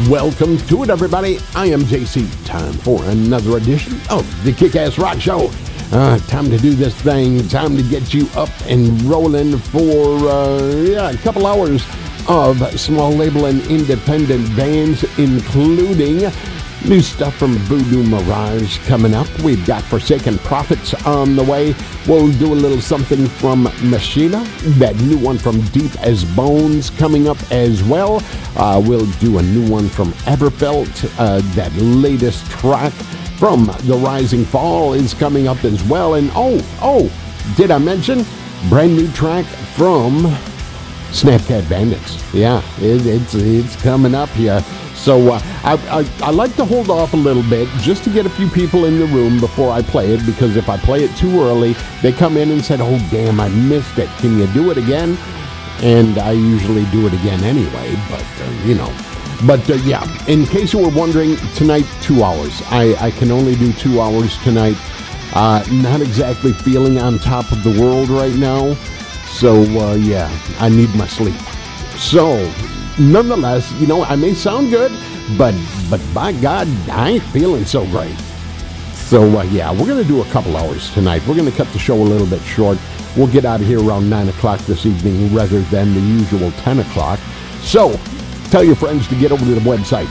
Welcome to it, everybody. I am JC. Time for another edition of the Kick-Ass Rock Show. Time to do this thing. Time to get you up and rolling for a couple hours of small label and independent bands, including new stuff from Voodoo Mirage coming up. We've got Forsaken Prophets on the way. We'll do a little something from Machina. That new one from Deep as Bones coming up as well. We'll do a new one from Everfelt. That latest track from The Rising Fall is coming up as well. And did I mention brand new track from Snapcat Bandits? Yeah, it's coming up here. So I like to hold off a little bit just to get a few people in the room before I play it, because if I play it too early, they come in and said, "Oh, damn, I missed it. Can you do it again?" And I usually do it again anyway, but, yeah, in case you were wondering, tonight, 2 hours. I can only do 2 hours tonight. Not exactly feeling on top of the world right now. So, I need my sleep. So, nonetheless, I may sound good, but by God, I ain't feeling so great. So, we're going to do a couple hours tonight. We're going to cut the show a little bit short. We'll get out of here around 9 o'clock this evening rather than the usual 10 o'clock. So, tell your friends to get over to the website.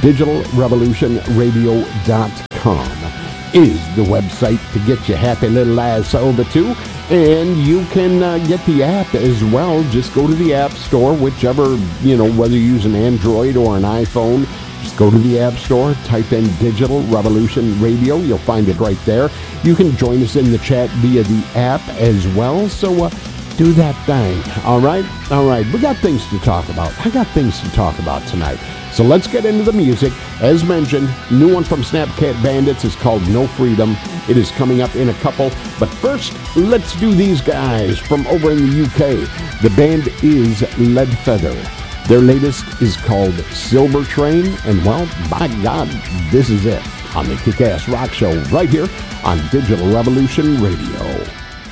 DigitalRevolutionRadio.com is the website to get your happy little ass over to. And you can get the app as well. Just go to the App Store, whichever, whether you use an Android or an iPhone, just go to the App Store, type in Digital Revolution Radio. You'll find it right there. You can join us in the chat via the app as well. So do that thing. All right. We got things to talk about. I got things to talk about tonight. So let's get into the music. As mentioned, new one from Snapcat Bandits is called No Freedom. It is coming up in a couple. But first, let's do these guys from over in the UK. The band is Leadfeather. Their latest is called Silver Train. And, well, by God, this is it on the Kick-Ass Rock Show right here on Digital Revolution Radio.